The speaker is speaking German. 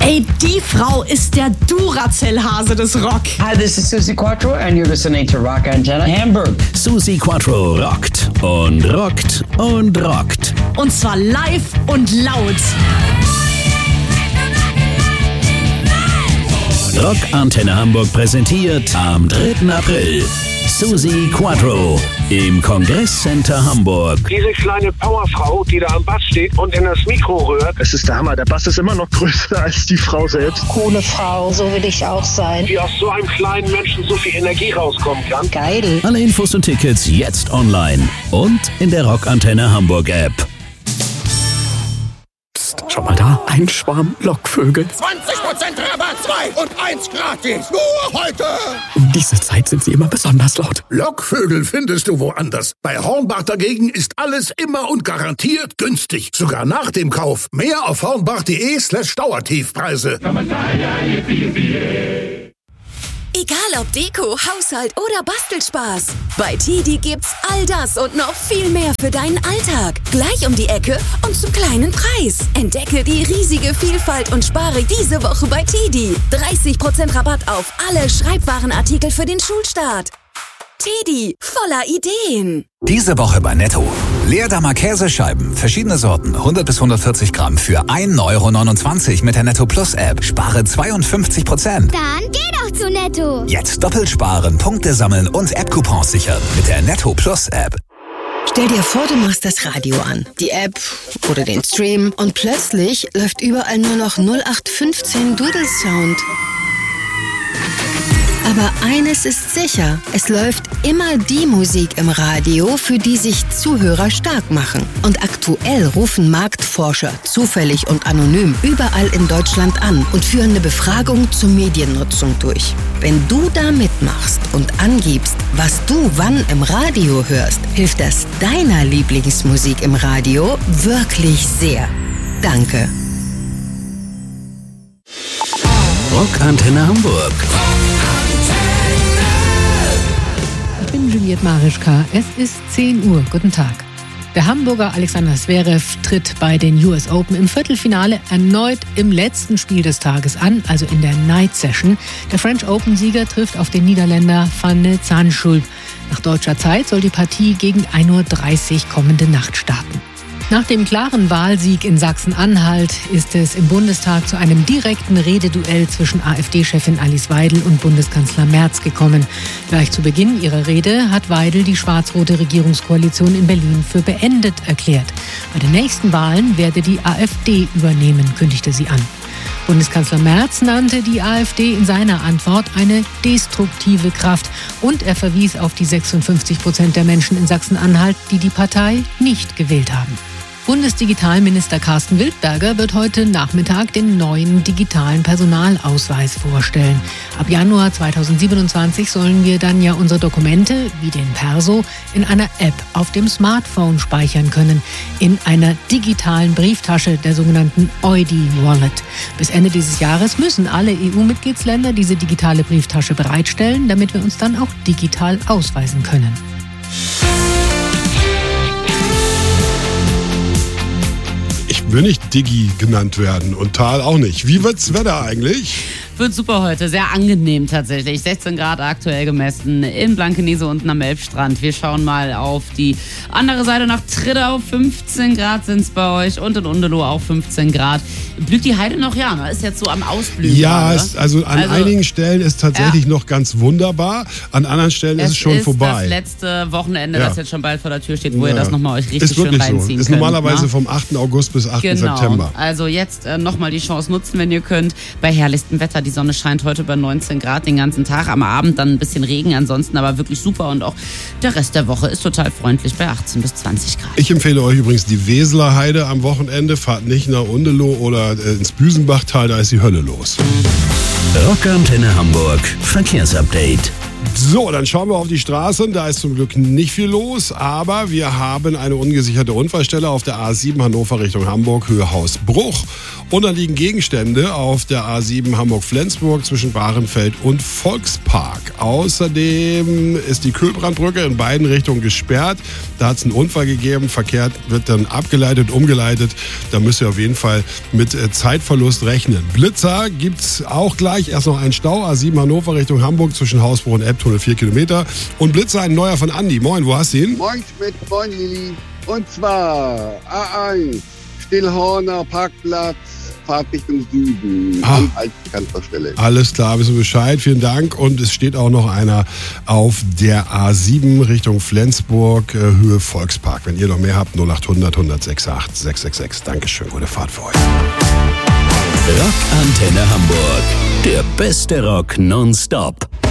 Ey, die Frau ist der Duracell-Hase des Rock. Hi, this is Suzi Quatro and you're listening to Rock Antenne Hamburg. Suzi Quatro rockt und rockt und rockt. Und zwar live und laut. Rock Antenne Hamburg präsentiert am 3. April Suzi Quatro im Kongresscenter Hamburg. Diese kleine Powerfrau, die da am Bass steht und in das Mikro rührt. Es ist der Hammer. Der Bass ist immer noch größer als die Frau selbst. Coole Frau, so will ich auch sein. Wie aus so einem kleinen Menschen so viel Energie rauskommen kann. Geil. Alle Infos und Tickets jetzt online und in der Rock Antenne Hamburg App. Schau mal da, ein Schwarm Lockvögel. 20% Rabatt, 2 und 1 gratis. Nur heute. Um diese Zeit sind sie immer besonders laut. Lockvögel findest du woanders. Bei Hornbach dagegen ist alles immer und garantiert günstig. Sogar nach dem Kauf. Mehr auf hornbach.de/Dauertiefpreise. Egal ob Deko, Haushalt oder Bastelspaß. Bei TIDI gibt's all das und noch viel mehr für deinen Alltag. Gleich um die Ecke und zum kleinen Preis. Entdecke die riesige Vielfalt und spare diese Woche bei TIDI. 30% Rabatt auf alle Schreibwarenartikel für den Schulstart. TIDI, voller Ideen. Diese Woche bei Netto. Leerdammer Käsescheiben, verschiedene Sorten, 100 bis 140 Gramm für 1,29 € mit der Netto Plus App. Spare 52%. Dann geh doch zu Netto. Jetzt doppelt sparen, Punkte sammeln und App-Coupons sichern mit der Netto Plus App. Stell dir vor, du machst das Radio an, die App oder den Stream und plötzlich läuft überall nur noch 0815 Doodle-Sound. Aber eines ist sicher, es läuft immer die Musik im Radio, für die sich Zuhörer stark machen. Und aktuell rufen Marktforscher zufällig und anonym überall in Deutschland an und führen eine Befragung zur Mediennutzung durch. Wenn du da mitmachst und angibst, was du wann im Radio hörst, hilft das deiner Lieblingsmusik im Radio wirklich sehr. Danke. Rock Antenne Hamburg. Ich bin Juliette Marischka. Es ist 10 Uhr. Guten Tag. Der Hamburger Alexander Zverev tritt bei den US Open im Viertelfinale erneut im letzten Spiel des Tages an, also in der Night Session. Der French Open-Sieger trifft auf den Niederländer Van Zandschulp. Nach deutscher Zeit soll die Partie gegen 1:30 Uhr kommende Nacht starten. Nach dem klaren Wahlsieg in Sachsen-Anhalt ist es im Bundestag zu einem direkten Rededuell zwischen AfD-Chefin Alice Weidel und Bundeskanzler Merz gekommen. Gleich zu Beginn ihrer Rede hat Weidel die schwarz-rote Regierungskoalition in Berlin für beendet erklärt. Bei den nächsten Wahlen werde die AfD übernehmen, kündigte sie an. Bundeskanzler Merz nannte die AfD in seiner Antwort eine destruktive Kraft und er verwies auf die 56% der Menschen in Sachsen-Anhalt, die die Partei nicht gewählt haben. Bundesdigitalminister Carsten Wildberger wird heute Nachmittag den neuen digitalen Personalausweis vorstellen. Ab Januar 2027 sollen wir dann ja unsere Dokumente, wie den Perso, in einer App auf dem Smartphone speichern können. In einer digitalen Brieftasche, der sogenannten Eudi-Wallet. Bis Ende dieses Jahres müssen alle EU-Mitgliedsländer diese digitale Brieftasche bereitstellen, damit wir uns dann auch digital ausweisen können. Ich will nicht Diggi genannt werden und Tal auch nicht. Wie wird's Wetter eigentlich? Wird super heute, sehr angenehm tatsächlich. 16 Grad aktuell gemessen in Blankenese unten am Elbstrand. Wir schauen mal auf die andere Seite nach Triddau. 15 Grad sind es bei euch und in Undeloh auch 15 Grad. Blüht die Heide noch? Ja, ist jetzt so am Ausblühen. Ja, also an einigen Stellen ist tatsächlich noch ganz wunderbar. An anderen Stellen ist es schon vorbei. Das letzte Wochenende, das jetzt schon bald vor der Tür steht, wo ihr das nochmal euch richtig schön reinziehen könnt. Ist normalerweise vom 8. August bis 8. September. Also jetzt nochmal die Chance nutzen, wenn ihr könnt. Bei herrlichstem Wetter. Die Sonne scheint heute über 19 Grad den ganzen Tag. Am Abend dann ein bisschen Regen, ansonsten aber wirklich super. Und auch der Rest der Woche ist total freundlich bei 18 bis 20 Grad. Ich empfehle euch übrigens die Weseler Heide am Wochenende. Fahrt nicht nach Undeloh oder ins Büsenbachtal, da ist die Hölle los. Rock Antenne Hamburg Verkehrsupdate. So, dann schauen wir auf die Straßen. Da ist zum Glück nicht viel los, aber wir haben eine ungesicherte Unfallstelle auf der A7 Hannover Richtung Hamburg, Höhe Hausbruch. Und dann liegen Gegenstände auf der A7 Hamburg-Flensburg zwischen Bahrenfeld und Volkspark. Außerdem ist die Kühlbrandbrücke in beiden Richtungen gesperrt. Da hat es einen Unfall gegeben. Verkehr wird dann abgeleitet, umgeleitet. Da müsst ihr auf jeden Fall mit Zeitverlust rechnen. Blitzer gibt's auch gleich. Erst noch einen Stau. A7 Hannover Richtung Hamburg zwischen Hausbruch und Elbtunnel 4 Kilometer. Und Blitzer ein neuer von Andi. Moin, wo hast du ihn? Moin Schmidt, moin Lili. Und zwar A1, Stillhorner Parkplatz, Fahrt Richtung Süden, an Altkanzlerstelle. Alles klar, wissen wir Bescheid, vielen Dank. Und es steht auch noch einer auf der A7 Richtung Flensburg, Höhe Volkspark. Wenn ihr noch mehr habt, 0800 106 8 666. Dankeschön, gute Fahrt für euch. Rockantenne Hamburg, der beste Rock nonstop.